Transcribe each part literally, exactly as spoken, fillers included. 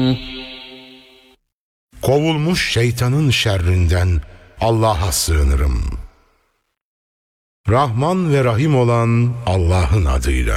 Kovulmuş şeytanın şerrinden Allah'a sığınırım. Rahman ve Rahim olan Allah'ın adıyla.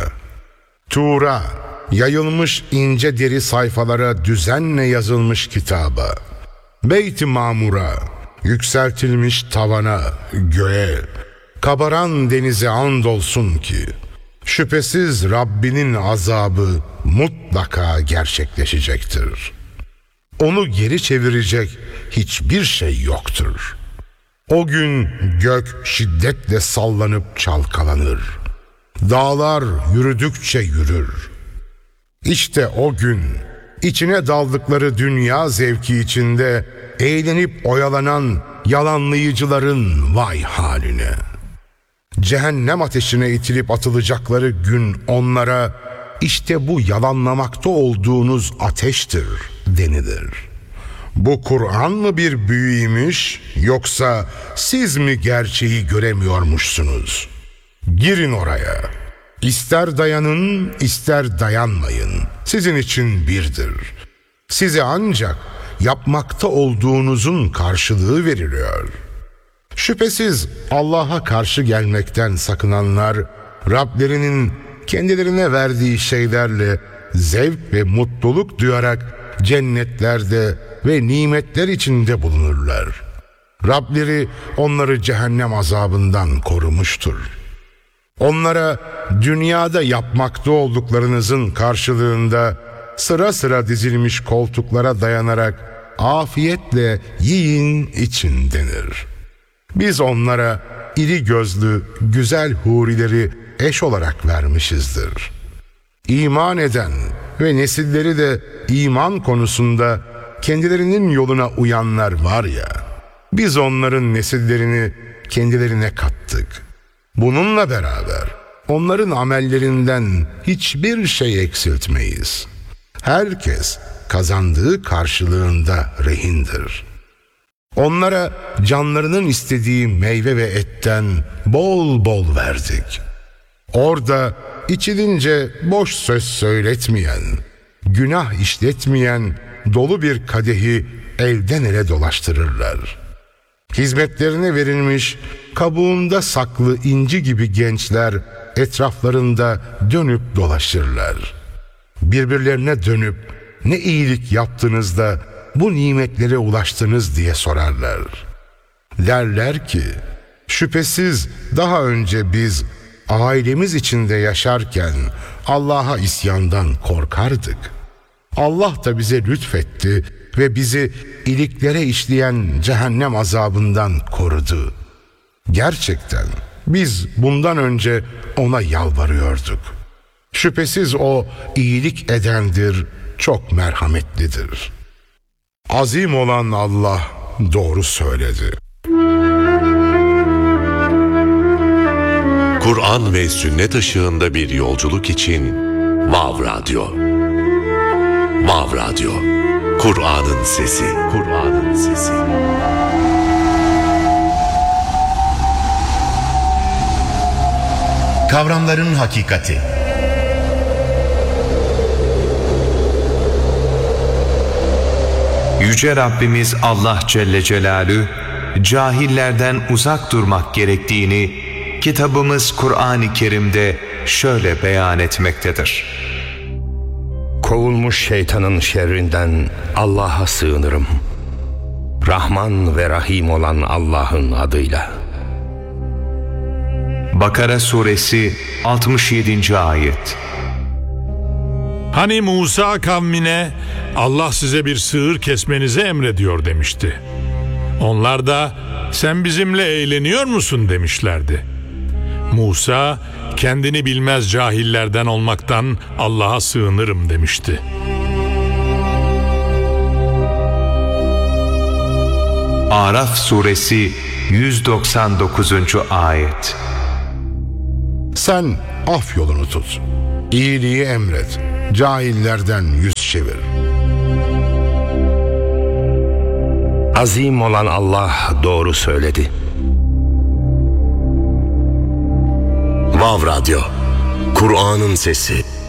Tura, yayılmış ince deri sayfalara düzenle yazılmış kitaba. Beyt-i Mamur'a, yükseltilmiş tavana, göğe, kabaran denize andolsun ki, şüphesiz Rabbinin azabı mutlaka gerçekleşecektir. Onu geri çevirecek hiçbir şey yoktur. O gün gök şiddetle sallanıp çalkalanır. Dağlar yürüdükçe yürür. İşte o gün içine daldıkları dünya zevki içinde eğlenip oyalanan yalanlayıcıların vay haline. Cehennem ateşine itilip atılacakları gün onlara işte bu yalanlamakta olduğunuz ateştir denilir. Bu Kur'an mı bir büyüymiş yoksa siz mi gerçeği göremiyormuşsunuz? Girin oraya. İster dayanın, ister dayanmayın. Sizin için birdir. Size ancak yapmakta olduğunuzun karşılığı veriliyor. Şüphesiz Allah'a karşı gelmekten sakınanlar, Rablerinin kendilerine verdiği şeylerle zevk ve mutluluk duyarak cennetlerde ve nimetler içinde bulunurlar. Rableri onları cehennem azabından korumuştur. Onlara dünyada yapmakta olduklarınızın karşılığında sıra sıra dizilmiş koltuklara dayanarak afiyetle yiyin için denir. Biz onlara iri gözlü güzel hurileri eş olarak vermişizdir. İman eden ve nesilleri de iman konusunda kendilerinin yoluna uyanlar var ya, biz onların nesillerini kendilerine kattık. Bununla beraber onların amellerinden hiçbir şey eksiltmeyiz. Herkes kazandığı karşılığında rehindir. Onlara canlarının istediği meyve ve etten bol bol verdik. Orada içilince boş söz söyletmeyen, günah işletmeyen dolu bir kadehi elden ele dolaştırırlar. Hizmetlerine verilmiş kabuğunda saklı inci gibi gençler etraflarında dönüp dolaşırlar. Birbirlerine dönüp ne iyilik yaptınız da bu nimetlere ulaştınız diye sorarlar. Derler ki, şüphesiz daha önce biz ailemiz içinde yaşarken Allah'a isyandan korkardık. Allah da bize lütfetti ve bizi iliklere işleyen cehennem azabından korudu. Gerçekten biz bundan önce ona yalvarıyorduk. Şüphesiz o iyilik edendir, çok merhametlidir. Azim olan Allah doğru söyledi. Kur'an ve sünnet ışığında bir yolculuk için Vav Radyo. Vav Radyo. Kur'an'ın sesi. Kur'an'ın sesi. Kavramların hakikati. Yüce Rabbimiz Allah Celle Celaluhu, cahillerden uzak durmak gerektiğini kitabımız Kur'an-ı Kerim'de şöyle beyan etmektedir. Kovulmuş şeytanın şerrinden Allah'a sığınırım. Rahman ve Rahim olan Allah'ın adıyla. Bakara Suresi altmış yedinci ayet. Hani Musa kavmine Allah size bir sığır kesmenizi emrediyor demişti. Onlar da sen bizimle eğleniyor musun demişlerdi. Musa kendini bilmez cahillerden olmaktan Allah'a sığınırım demişti. Araf Suresi yüz doksan dokuzuncu ayet. Sen af yolunu tut, iyiliği emret, cahillerden yüz çevir. Azim olan Allah doğru söyledi. Vav Radyo. Kur'an'ın sesi.